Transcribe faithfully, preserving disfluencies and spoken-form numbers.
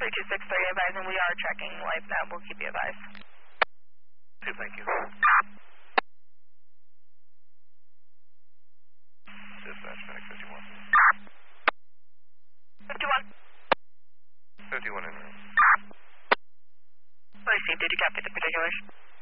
three two six three advising we are tracking live now. We'll keep you advised. Two, thank you. Dispatch, Phoenix fifty-one. fifty-one. fifty-one in room. Received. Did you copy the particulars?